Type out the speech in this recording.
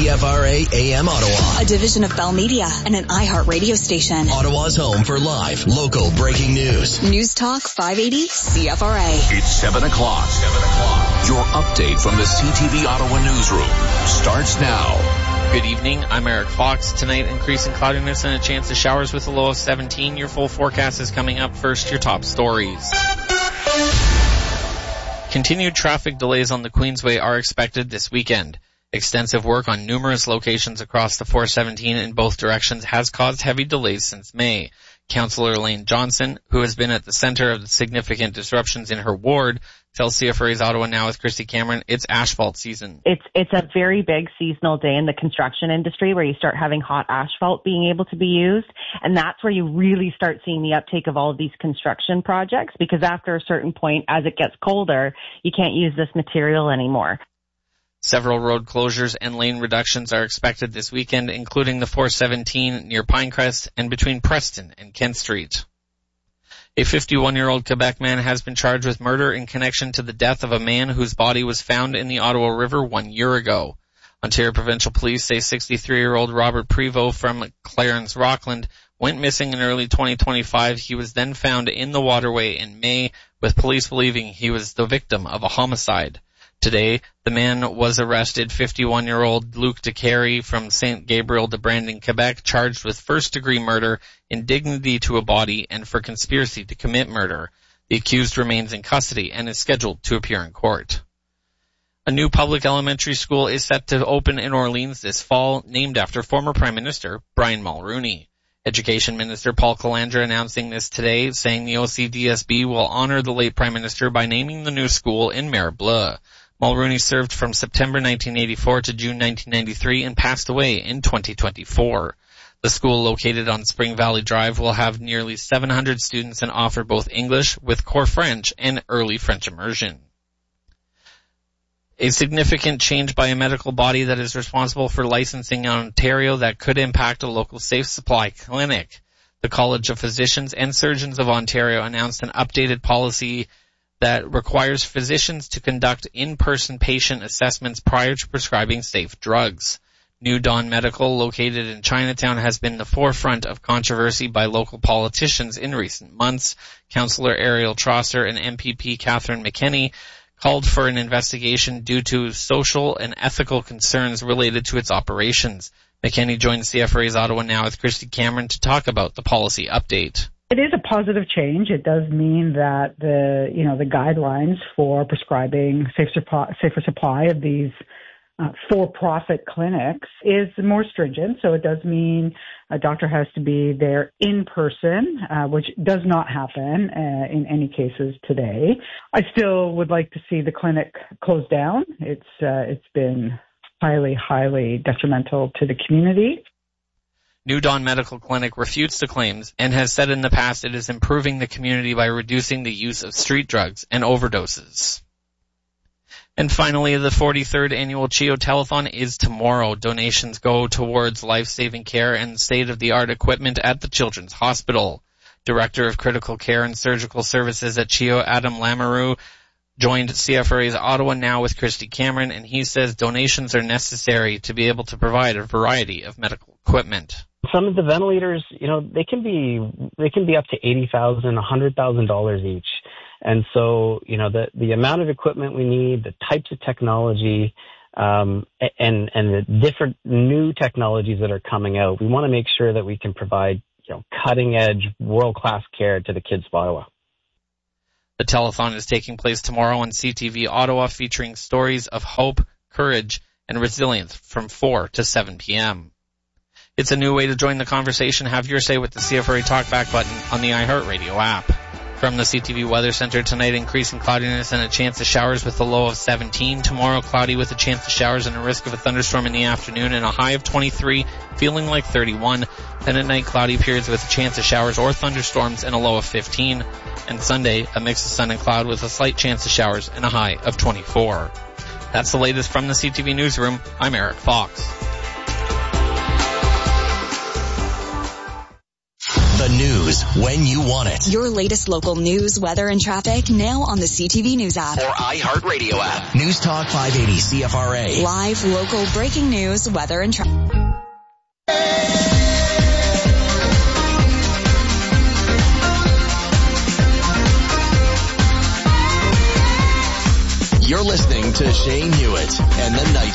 CFRA AM Ottawa. A division of Bell Media and an iHeart radio station. Ottawa's home for live, local breaking news. News Talk 580 CFRA. It's 7 o'clock. Your update from the CTV Ottawa newsroom starts now. Good evening. I'm Eric Fox. Tonight, increasing cloudiness and a chance of showers with a low of 17. Your full forecast is coming up. First, your top stories. Continued traffic delays on the Queensway are expected this weekend. Extensive work on numerous locations across the 417 in both directions has caused heavy delays since May. Councillor Lane Johnson, who has been at the center of the significant disruptions in her ward, tells CFRA's Ottawa Now with Christy Cameron it's asphalt season. It's a very big seasonal day in the construction industry where you start having hot asphalt being able to be used, and that's where you really start seeing the uptake of all of these construction projects, because after a certain point, as it gets colder, you can't use this material anymore. Several road closures and lane reductions are expected this weekend, including the 417 near Pinecrest and between Preston and Kent Street. A 51-year-old Quebec man has been charged with murder in connection to the death of a man whose body was found in the Ottawa River 1 year ago. Ontario Provincial Police say 63-year-old Robert Prevost from Clarence Rockland went missing in early 2025. He was then found in the waterway in May, with police believing he was the victim of a homicide. Today, the man was arrested, 51-year-old Luc DeCarry from St. Gabriel de Brandon, Quebec, charged with first-degree murder, indignity to a body, and for conspiracy to commit murder. The accused remains in custody and is scheduled to appear in court. A new public elementary school is set to open in Orleans this fall, named after former Prime Minister Brian Mulroney. Education Minister Paul Calandra announcing this today, saying the OCDSB will honor the late Prime Minister by naming the new school in Mare-Bleu. Mulroney served from September 1984 to June 1993 and passed away in 2024. The school, located on Spring Valley Drive, will have nearly 700 students and offer both English with core French and early French immersion. A significant change by a medical body that is responsible for licensing in Ontario that could impact a local safe supply clinic. The College of Physicians and Surgeons of Ontario announced an updated policy that requires physicians to conduct in-person patient assessments prior to prescribing safe drugs. New Dawn Medical, located in Chinatown, has been the forefront of controversy by local politicians in recent months. Councillor Ariel Trosser and MPP Catherine McKenney called for an investigation due to social and ethical concerns related to its operations. McKenney joined CFRA's Ottawa Now with Christy Cameron to talk about the policy update. It is a positive change. It does mean that the guidelines for prescribing safer supply of these for-profit clinics is more stringent. So it does mean a doctor has to be there in person, which does not happen in any cases today. I still would like to see the clinic closed down. It's been highly detrimental to the community. New Dawn Medical Clinic refutes the claims and has said in the past it is improving the community by reducing the use of street drugs and overdoses. And finally, the 43rd annual CHEO Telethon is tomorrow. Donations go towards life-saving care and state-of-the-art equipment at the Children's Hospital. Director of Critical Care and Surgical Services at CHEO, Adam Lamoureux, joined CFRA's Ottawa Now with Christy Cameron, and he says donations are necessary to be able to provide a variety of medical equipment. Some of the ventilators, they can be up to $80,000, $100,000 each. And so, the amount of equipment we need, the types of technology, and the different new technologies that are coming out, we want to make sure that we can provide, cutting edge, world-class care to the kids of Ottawa. The telethon is taking place tomorrow on CTV Ottawa, featuring stories of hope, courage, and resilience from 4 to 7 p.m. It's a new way to join the conversation. Have your say with the CFRA Talkback button on the iHeartRadio app. From the CTV Weather Center tonight, increasing cloudiness and a chance of showers with a low of 17. Tomorrow, cloudy with a chance of showers and a risk of a thunderstorm in the afternoon and a high of 23, feeling like 31. Then at night, cloudy periods with a chance of showers or thunderstorms and a low of 15. And Sunday, a mix of sun and cloud with a slight chance of showers and a high of 24. That's the latest from the CTV Newsroom. I'm Eric Fox. The The news when you want it. Your latest local news, weather, and traffic now on the CTV News app. Or iHeartRadio app. News Talk 580 CFRA. Live, local, breaking news, weather, and traffic. You're listening to Shane Hewitt and the Night